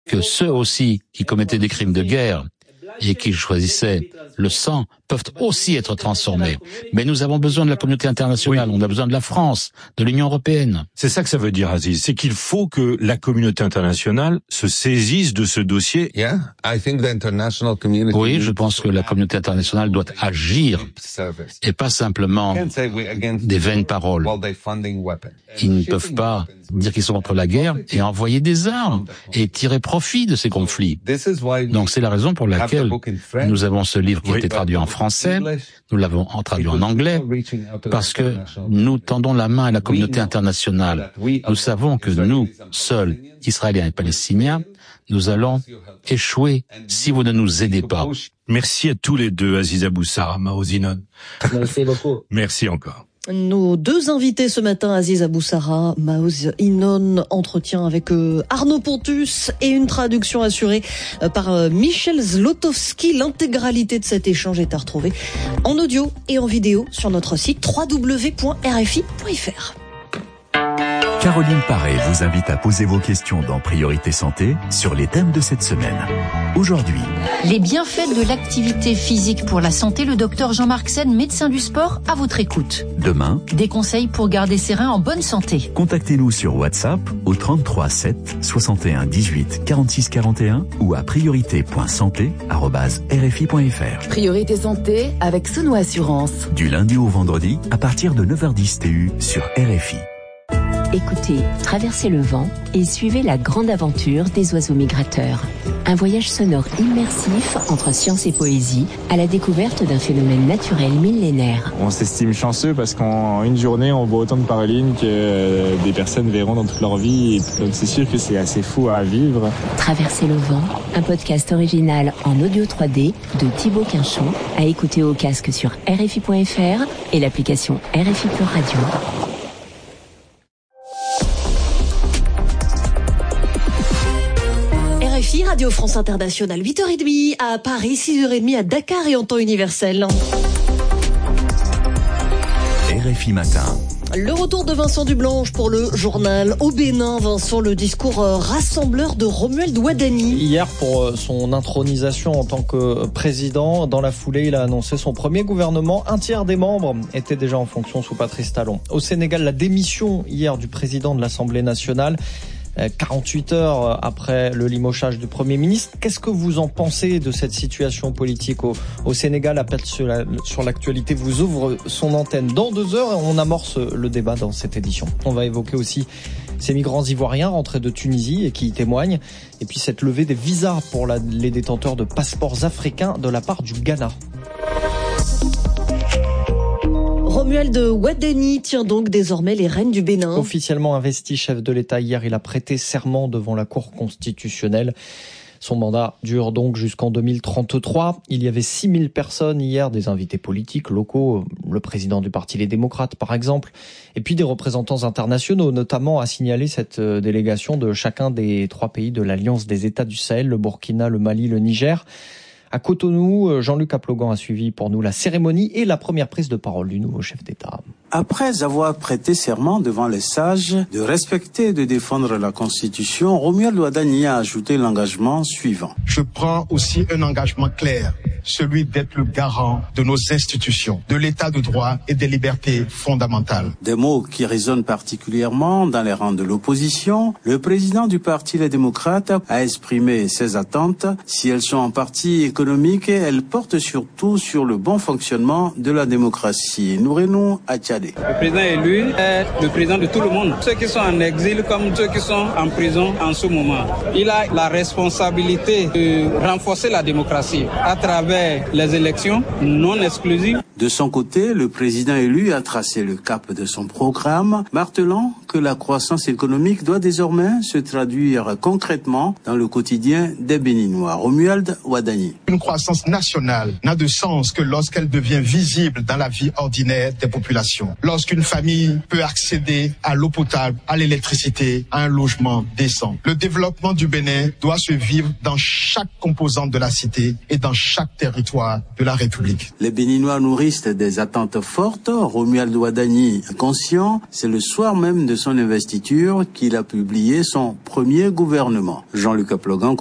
que ceux aussi qui commettaient des crimes de guerre et qui choisissaient le sang peuvent aussi être transformés. Mais nous avons besoin de la communauté internationale, on a besoin de la France, de l'Union européenne. C'est ça que ça veut dire, Aziz, c'est qu'il faut que la communauté internationale se saisise de ce dossier. Oui, je pense que la communauté internationale doit agir et pas simplement des vaines paroles. Ils ne peuvent pas dire qu'ils sont contre la guerre et envoyer des armes et tirer profit de ces conflits. Donc c'est la raison pour laquelle nous avons ce livre qui a été traduit en français, nous l'avons traduit en anglais, parce que nous tendons la main à la communauté internationale. Nous savons que nous, seuls, Israéliens et Palestiniens, nous allons échouer si vous ne nous aidez pas. Merci à tous les deux, Aziz Aboussara, Maoz Inon. Merci beaucoup. Merci encore. Nos deux invités ce matin, Aziz Aboussara, Maoz Inon, entretien avec Arnaud Pontus et une traduction assurée par Michel Zlotowski. L'intégralité de cet échange est à retrouver en audio et en vidéo sur notre site www.rfi.fr. Caroline Paré vous invite à poser vos questions dans Priorité Santé sur les thèmes de cette semaine. Aujourd'hui, les bienfaits de l'activité physique pour la santé, le docteur Jean-Marc Sen, médecin du sport, à votre écoute. Demain, des conseils pour garder ses reins en bonne santé. Contactez-nous sur WhatsApp au 33 7 61 18 46 41 ou à priorité.santé@rfi.fr. Priorité Santé avec Sono Assurance. Du lundi au vendredi à partir de 9h10 TU sur RFI. Écoutez, traversez le vent et suivez la grande aventure des oiseaux migrateurs. Un voyage sonore immersif entre science et poésie à la découverte d'un phénomène naturel millénaire. On s'estime chanceux parce qu'en une journée, on voit autant de parolines que des personnes verront dans toute leur vie. Donc c'est sûr que c'est assez fou à vivre. Traverser le vent, un podcast original en audio 3D de Thibaut Quinchon à écouter au casque sur RFI.fr et l'application RFI Pure Radio. RFI, Radio France Internationale, 8h30 à Paris, 6h30 à Dakar et en temps universel. RFI Matin. Le retour de Vincent Dublanche pour le journal au Bénin. Vincent, le discours rassembleur de Romuald Ouadani. Hier, pour son intronisation en tant que président, dans la foulée, il a annoncé son premier gouvernement. Un tiers des membres étaient déjà en fonction sous Patrice Talon. Au Sénégal, la démission hier du président de l'Assemblée nationale. 48 heures après le limogeage du Premier ministre. Qu'est-ce que vous en pensez de cette situation politique au Sénégal? Appel sur l'actualité vous ouvre son antenne. Dans 2 heures, on amorce le débat dans cette édition. On va évoquer aussi ces migrants ivoiriens rentrés de Tunisie et qui y témoignent. Et puis cette levée des visas pour les détenteurs de passeports africains de la part du Ghana. Romuald Ouadani tient donc désormais les rênes du Bénin. Officiellement investi chef de l'État hier, il a prêté serment devant la Cour constitutionnelle. Son mandat dure donc jusqu'en 2033. Il y avait 6000 personnes hier, des invités politiques locaux, le président du Parti Les Démocrates par exemple, et puis des représentants internationaux, notamment à signaler cette délégation de chacun des 3 pays de l'Alliance des États du Sahel, le Burkina, le Mali, le Niger. À Cotonou, Jean-Luc Aplogan a suivi pour nous la cérémonie et la première prise de parole du nouveau chef d'État. Après avoir prêté serment devant les sages de respecter et de défendre la Constitution, Romuald Ouadani a ajouté l'engagement suivant. Je prends aussi un engagement clair, celui d'être le garant de nos institutions, de l'état de droit et des libertés fondamentales. Des mots qui résonnent particulièrement dans les rangs de l'opposition. Le président du Parti Les Démocrates a exprimé ses attentes. Si elles sont en partie économiques, elles portent surtout sur le bon fonctionnement de la démocratie. Nourrinou Attiadé. Le président élu est le président de tout le monde. Ceux qui sont en exil comme ceux qui sont en prison en ce moment. Il a la responsabilité de renforcer la démocratie à travers les élections non exclusives. De son côté, le président élu a tracé le cap de son programme, martelant que la croissance économique doit désormais se traduire concrètement dans le quotidien des Béninois. Romuald Ouadani. Une croissance nationale n'a de sens que lorsqu'elle devient visible dans la vie ordinaire des populations. Lorsqu'une famille peut accéder à l'eau potable, à l'électricité, à un logement décent. Le développement du Bénin doit se vivre dans chaque composante de la cité et dans chaque territoire de la République. Les Béninois nourrissent des attentes fortes. Romuald Ouadani, conscient, c'est le soir même de son investiture qu'il a publié son premier gouvernement. Jean-Luc Aplogan